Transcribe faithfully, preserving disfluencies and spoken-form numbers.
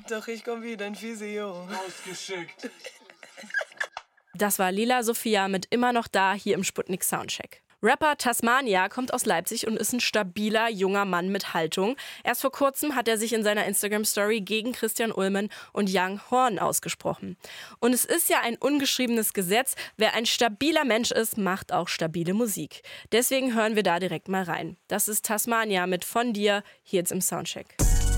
Doch ich komm wie dein Physio. Ausgeschickt. Das war Lila Sophia mit Immer noch da hier im Sputnik Soundcheck. Rapper Tasmania kommt aus Leipzig und ist ein stabiler, junger Mann mit Haltung. Erst vor kurzem hat er sich in seiner Instagram-Story gegen Christian Ulmen und Young Horn ausgesprochen. Und es ist ja ein ungeschriebenes Gesetz, wer ein stabiler Mensch ist, macht auch stabile Musik. Deswegen hören wir da direkt mal rein. Das ist Tasmania mit Von dir, hier jetzt im Soundcheck.